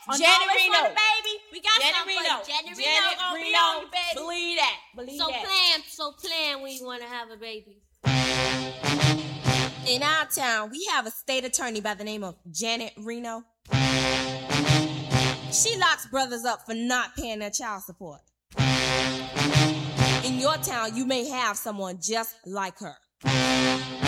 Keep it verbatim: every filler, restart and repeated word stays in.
On Janet Always Reno. Want a Baby. We got Janet something Reno. for you. Janet Reno Janet gonna be Reno. on you, baby. Believe that. Believe So that. plan, so plan when you want to have a baby. In our town, we have a state attorney by the name of Janet Reno. She locks brothers up for not paying their child support. In your town, you may have someone just like her.